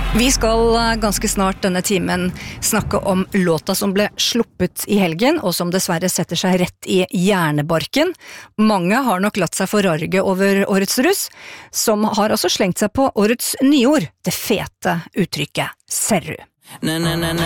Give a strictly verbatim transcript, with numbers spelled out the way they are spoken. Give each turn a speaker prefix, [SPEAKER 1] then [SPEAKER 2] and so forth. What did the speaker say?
[SPEAKER 1] Vi skal ganske snart denne timen snakke om låta som ble sluppet i helgen, og som dessverre setter seg rett i hjernebarken. Mange har nok latt seg forarge over årets russ, som har altså slengt seg på årets nyord, det fete uttrykket serru.